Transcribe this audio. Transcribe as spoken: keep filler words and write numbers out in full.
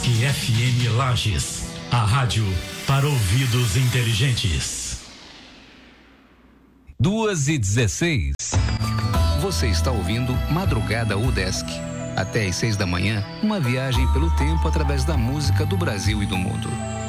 UDESC F M Lages, a rádio para ouvidos inteligentes. duas e dezesseis. Você está ouvindo Madrugada UDESC. Até às seis da manhã, uma viagem pelo tempo através da música do Brasil e do mundo.